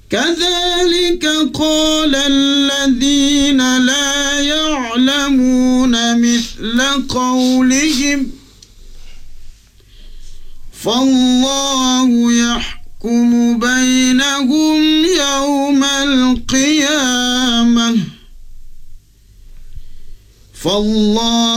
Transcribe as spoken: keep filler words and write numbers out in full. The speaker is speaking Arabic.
كذلك قال الذين لا يعلمون مثل قولهم فالله يحكم بينهم يوم القيامة فالله